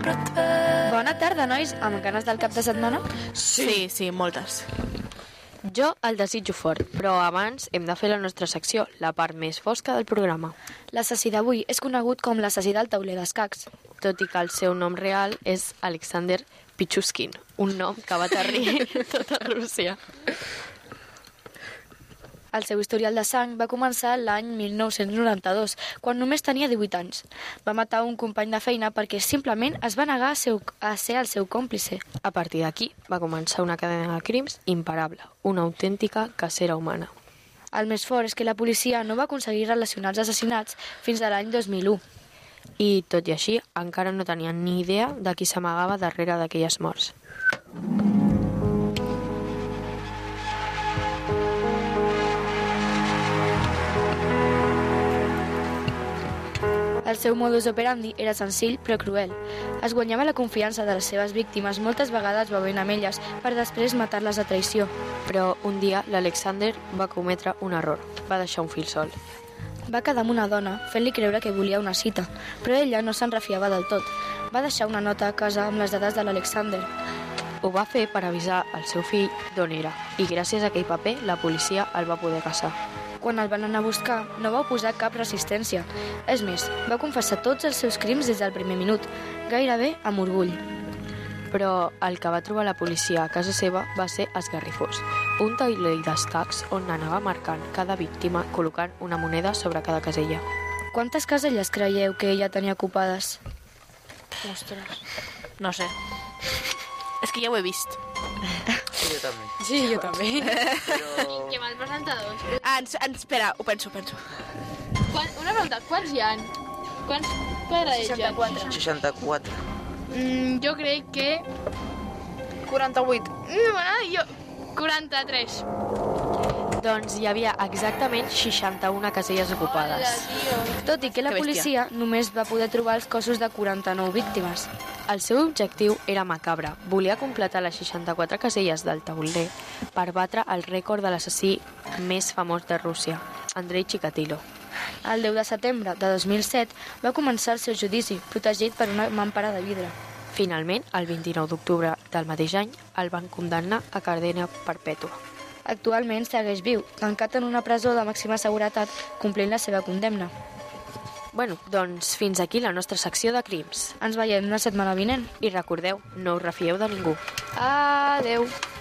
Bona tarda, nois. Amb ganes del cap de setmana? Sí, moltes. Jo el desitjo fort, però abans hem de fer la nostra secció, la part més fosca del programa. L'assassí d'avui és conegut com l'assassí del tauler d'escacs. Tot i que el seu nom real és Alexander Pichushkin, un nom que va aterrir tota Rússia. El seu historial de sang va començar l'any 1992, quan només tenia 18 anys. Va matar un company de feina perquè simplement es va negar a ser el seu còmplice. A partir d'aquí va començar una cadena de crims imparable, una autèntica cacera humana. El més fort és que la policia no va aconseguir relacionar els assassinats fins a l'any 2001. I, tot i així, encara no tenien ni idea de qui s'amagava darrere d'aquelles morts. El seu modus operandi era senzill però cruel. Es guanyava la confiança de les seves víctimes moltes vegades bevent amb elles per després matar-les a traïció. Però un dia l'Alexander va cometre un error. Va deixar un fill sol. Va quedar amb una dona fent-li creure que volia una cita, però ella no se'n refiava del tot. Va deixar una nota a casa amb les dades de l'Alexander. Ho va fer per avisar al seu fill d'on era, i gràcies a aquell paper la policia el va poder caçar. Quan el van anar a buscar, no va oposar cap resistència. És més, va confessar tots els seus crims des del primer minut, gairebé amb orgull. Però el que va trobar la policia a casa seva va ser esgarrifós, un tauler d'escacs on anava marcant cada víctima col·locant una moneda sobre cada casella. Quantes caselles creieu que ella tenia ocupades? Ostres, no sé. És que ja ho he vist. Sí, jo també. Sí, jo també. Però... Que mal presentadors. Espera, ho penso. Una pregunta, quants hi ha? Quants quadradets hi ha? 64. Jo crec que... 48. Jo... 43. Doncs hi havia exactament 61 caselles ocupades. Tot i que la Que bèstia. policia només va poder trobar els cossos de 49 víctimes. El seu objectiu era macabre. Volia completar les 64 caselles del tauler per batre el rècord de l'assassí més famós de Rússia, Andrei Chikatilo. El 10 de setembre de 2007 va començar el seu judici, protegit per una mampara de vidre. Finalment, el 29 d'octubre del mateix any, el van condemnar a cadena perpètua. Actualment segueix viu, tancat en una presó de màxima seguretat, complint la seva condemna. Bueno, doncs fins aquí la nostra secció de crims. Ens veiem la setmana vinent. I recordeu, no us refieu de ningú. Adeu!